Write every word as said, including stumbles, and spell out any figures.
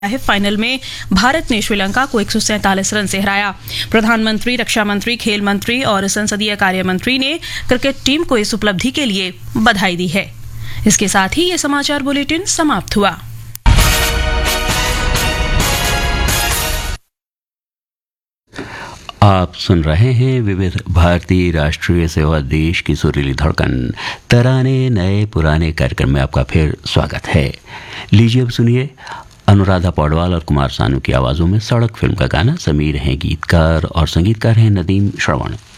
है। फाइनल में भारत ने श्रीलंका को एक सौ सैंतालीस रन से हराया। प्रधानमंत्री, रक्षा मंत्री, खेल मंत्री और संसदीय कार्य मंत्री ने क्रिकेट टीम को इस उपलब्धि के लिए बधाई दी है। इसके साथ ही ये समाचार बुलेटिन समाप्त हुआ। आप सुन रहे हैं विविध भारतीय राष्ट्रीय सेवा देश की सुरीली धड़कन तराने नए पुराने कार्यक्रम में आपका फिर स्वागत है। लीजिए अब सुनिए अनुराधा पौडवाल और कुमार सानू की आवाज़ों में सड़क फिल्म का गाना। समीर हैं गीतकार और संगीतकार हैं नदीम श्रवण।